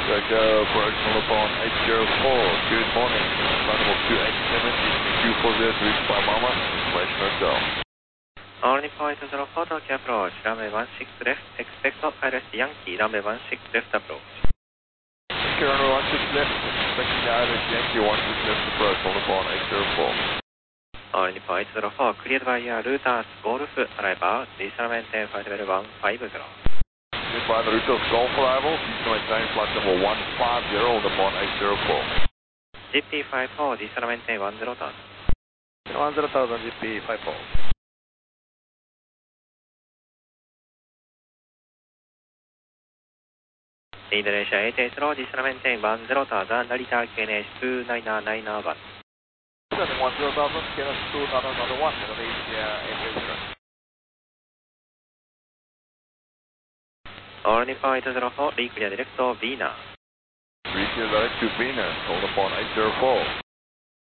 Roger, approach upon 804. Good morning. Animal 287, Q40 to reach by Mama. Information hotel. Only point 04 Tokyo approach, runway 16 left, expect Iris Yankee, runway 16 left approach. Okay, runway 16 left, expecting Iris Yankee 16 left approach, on upon 804. Only point 04, cleared by your Routers Golf arrival, diesel maintain flight level 150. Cleared by the Routers Golf arrival, diesel maintain flight level 150, on upon 804. GP54, diesel maintain 10,000. 10,000 GP54. Indonesia 880, diesel maintain 10,000, Narita KNH 29991. 10,000, KNH 29991, Indonesia 880. Only point 04, reclear direct to Venus. Reclear direct to Venus, hold upon 804.